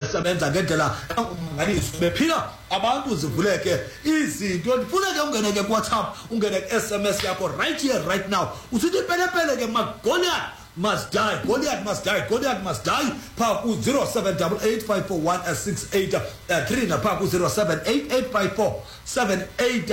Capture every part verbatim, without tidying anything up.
besebenza ngendlela engumangaliso bephila abantu zivuleke izinto kufuneka ungene ke WhatsApp ungene ku S M S yakho right here right now usithi pelepele ke Goliath must die, Goliath must die, Goliath must die. Paku zero seven eight eight five four one six eight three na Paku zero seven eight eight five four seven eight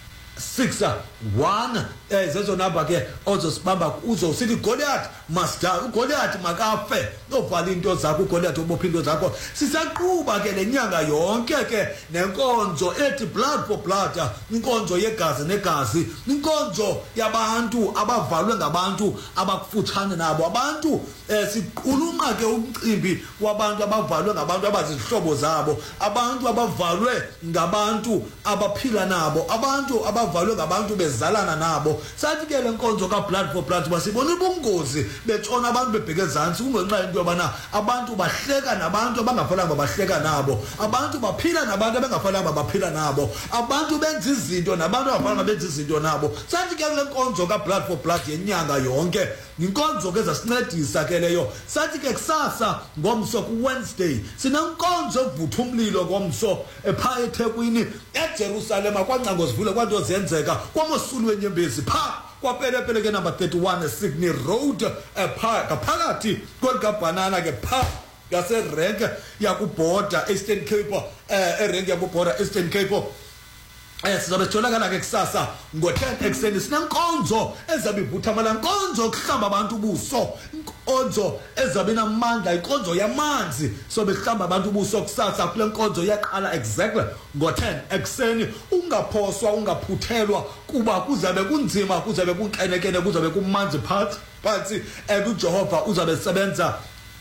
six one eh zezo number ke ozosibamba uzosithi Goliath must die, Goliath makafe novala into zakho Goliath ubopha into zakho sisaqhuba ke lenyanga yonke ke nenkonzo ethi blood for blood, inkonzo yegazi negazi, inkonzo yabantu abavalwe ngabantu abakufutshane nabo abantu eh siqulunqa ke umcimbi wabantu abavalwe ngabantu abazihlobo zabo, abantu abavalwe ngabantu abaphila nabo, abantu abavalwe ngabantu bezalana nabo. Sathi ke lenkonzo ka blood for blood basibona ubungozi betshona abantu bebheke ezantsi kungenxa into yobana abantu bahleka nabantu abangafanele bahleka nabo, abantu baphila nabantu abangafanele baphila nabo, abantu benza izinto nabantu abangafanele benza izinto nabo. Sathi ke lenkonzo ka blood for blood yenyanga yonke inkonzo ke zasincedisa ke leyo. Sathi ke kusasa ngomso ku Wednesday sinenkonzo evutha umlilo ngomso epha eThekwini eJerusalem kwancango sivule kwanto zenzeka kwamosulu wenyembezi pha kwapelepele ke number thirty-one Sydney Road epha kaphakathi kwelikaBanana ke pha yase rank yakuborder Eastern Cape eh rank yakuborder Eastern Cape. Eh sizabe sitholakala ke kusasa ngo ten ekseni sinenkonzo ezabe ivutha amala nkonzo okuhlamba abantu ubuso, inkonzo ezabe namandla, inkonzo yamanzi sobe kuhlamba abantu ubuso kusasa kule nkonzo yaqala exactly ngo ten ekseni. Ungaphoswa ungaphuthelwa kuba kuzabe kunzima, kuzabe kunkenekene, kuzabe kumanzi phansi phansi and uJehova uzabe sebenza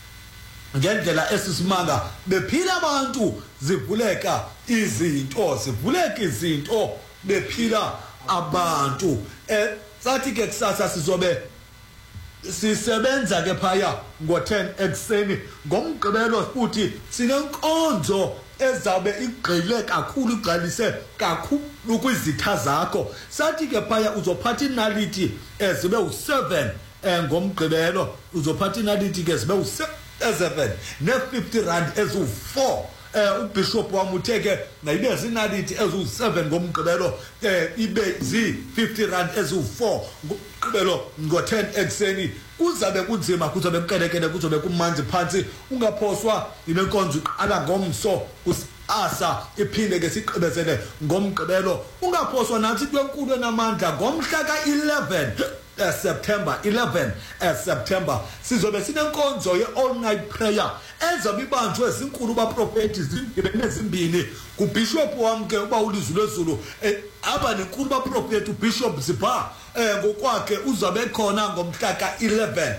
ngendlela esisimanga bephila abantu zivuleka izinto, zivuleka izinto bephila abantu. Eh sathi ke kusasa sizobe sisebenza ke phaya ngo ten ekseni ngomgqibelo futhi sinenkonzo ezabe igqile kakhulu, igqalise kakhulu kwizitha zakho. Sathi ke phaya uzophatha inaliti ezibe u seven ngomgqibelo, uzophatha inaliti ke zibe u seven ne fifty rand ezu four. Eh ubishop wamuteke na ibe zinaliti ezu seven ngomgqibelo, eh ibe zi fifty rand ezu four ngomgqibelo ngo ten ekseni. Kuzabe kunzima, kuzabe kukelekene, kuzabe kumanzi phansi. Ungaphoswa inenkonzo iqala ngomso kusasa iphinde ke siqhebezele ngomgqibelo. Ungaphoswa nathi kwenkulu enamandla ngomhla ka eleven September eleven September sizobe sinenkonzo ye all night prayer ezabe ibanjwe ezinkulu baprofeti zindibene ezimbini kubishop wamke uba ulizwi lwezulu aba nenkulu baprofeti ubishop Zipha eh ngokwakhe uzabe khona ngomhla ka eleven.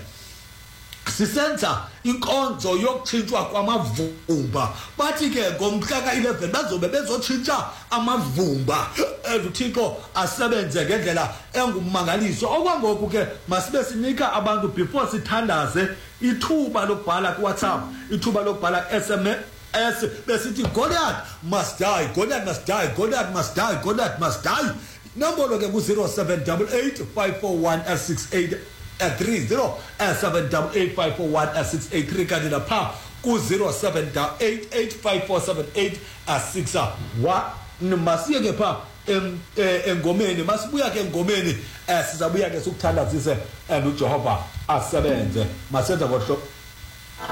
Sisenza inkonzo yokutshintshwa kwamavumba. Bathi ke ngomhla ka eleven bazobe bezotshintsha amavumba uThixo asebenze ngendlela engumangaliso. Okwangoku ke masibe sinika abantu before sithandaze ithuba lokubhala ku WhatsApp, ithuba lokubhala S M S besithi Goliath must die, Goliath must die, Goliath must die, Goliath must die. Number ke ku zero seven eight eight five four one six eight three zero seven eight eight five four one six eight three kanti lapha ku zero seven eight eight five four seven eight six one. Masiye ke pha engomeni, masibuya ke engomeni sizabuya ke sukuthandazise and uJehova asebenze. Masenza kodwa